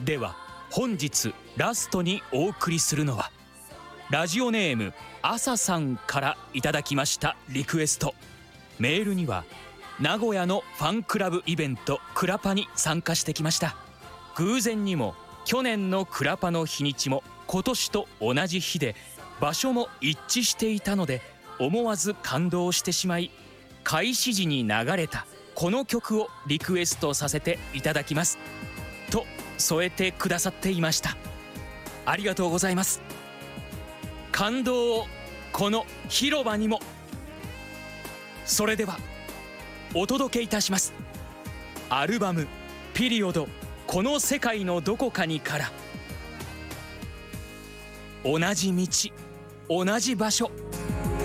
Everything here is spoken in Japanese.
では本日ラストにお送りするのはラジオネーム朝さんからいただきましたリクエスト。メールには名古屋のファンクラブイベントクラパに参加してきました。偶然にも去年のクラパの日にちも今年と同じ日で場所も一致していたので思わず感動してしまい、開始時に流れたこの曲をリクエストさせていただきますと添えてくださっていました。ありがとうございます。感動をこの広場にも。それではお届けいたします。アルバム「ピリオドこの世界のどこかに」から。同じ道同じ場所